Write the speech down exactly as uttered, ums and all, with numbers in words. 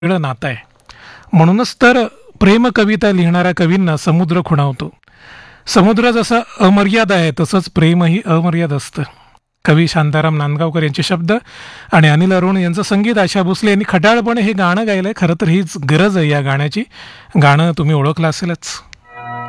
वेगळं नातं आहे. म्हणूनच तर प्रेम कविता लिहिणाऱ्या कवींना समुद्र खुणावतो. समुद्र जसा अमर्याद आहे तसंच प्रेमही अमर्याद असतं. कवी शांताराम नांदगावकर यांचे शब्द आणि अनिल अरुण यांचं संगीत. आशा भोसले यांनी खट्याळपणे हे गाणं गायलंय. खरं तर हीच गरज आहे या गाण्याची. गाणं तुम्ही ओळखलं असेलच.